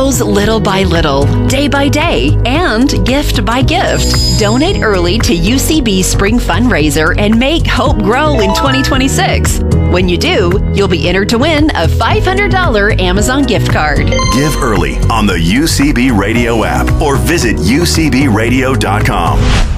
grows little by little, day by day, and gift by gift. Donate early to UCB Spring Fundraiser and make hope grow in 2026. When you do, you'll be entered to win a $500 Amazon gift card. Give early on the UCB Radio app or visit ucbradio.com.